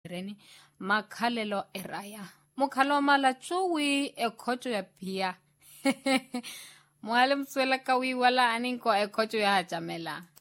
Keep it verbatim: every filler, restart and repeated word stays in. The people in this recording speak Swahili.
reni makhalelo eraya mukhalo mala chuwi ekhocho ya pia mwale mswela kawi wala aninko ekhocho ya hachamela